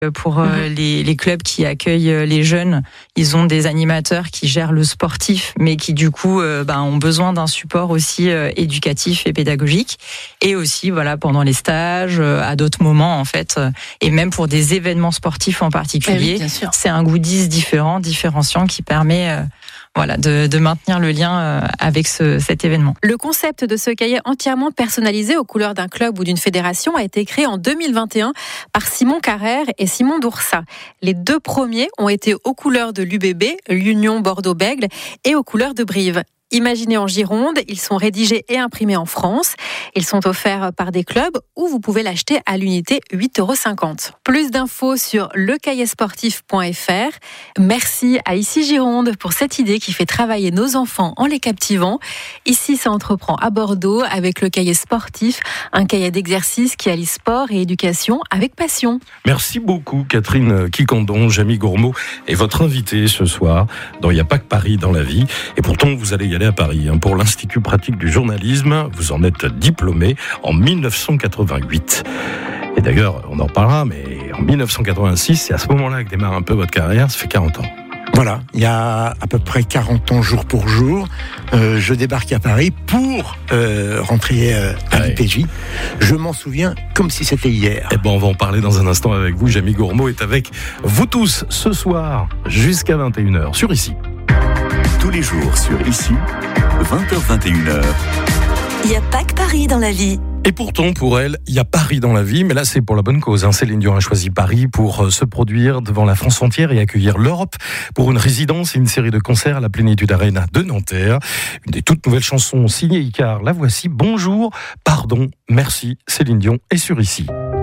Pour les clubs qui accueillent les jeunes, ils ont des animateurs qui gèrent le sportif, mais qui du coup ont besoin d'un support aussi éducatif et pédagogique. Et aussi pendant les stages, à d'autres moments en fait, et même pour des événements sportifs en particulier, oui, c'est un goodies différenciant qui permet de maintenir le lien avec cet événement. Le concept de ce cahier entièrement personnalisé aux couleurs d'un club ou d'une fédération a été créé en 2021 par Simon Carrère et Simon Doursat. Les 2 premiers ont été aux couleurs de l'UBB, l'Union Bordeaux-Bègles, et aux couleurs de Brive. Imaginés en Gironde, ils sont rédigés et imprimés en France. Ils sont offerts par des clubs ou vous pouvez l'acheter à l'unité 8,50 €. Plus d'infos sur lecahier-sportif.fr. Merci à Ici Gironde pour cette idée qui fait travailler nos enfants en les captivant. Ici, ça entreprend à Bordeaux avec le cahier sportif, un cahier d'exercice qui allie sport et éducation avec passion. Merci beaucoup Catherine Quiquendon. Jamie Gourmaud est votre invitée ce soir dans Il n'y a pas que Paris dans la vie. Et pourtant, vous allez y aller à Paris pour l'Institut pratique du journalisme. Vous en êtes diplômé en 1988. Et d'ailleurs, on en reparlera, mais en 1986, c'est à ce moment-là que démarre un peu votre carrière. Ça fait 40 ans. Voilà, il y a à peu près 40 ans jour pour jour, je débarque à Paris pour rentrer à l'IPJ. Je m'en souviens comme si c'était hier. On va en parler dans un instant avec vous. Jamie Gourmaud est avec vous tous ce soir jusqu'à 21h sur Ici. Tous les jours sur Ici, 20h-21h. Il n'y a pas que Paris dans la vie. Et pourtant, pour elle, il y a Paris dans la vie, mais là, c'est pour la bonne cause. Céline Dion a choisi Paris pour se produire devant la France entière et accueillir l'Europe pour une résidence et une série de concerts à la Plénitude Arena de Nanterre. Une des toutes nouvelles chansons signées Icare, la voici. Bonjour, pardon, merci, Céline Dion est sur Ici.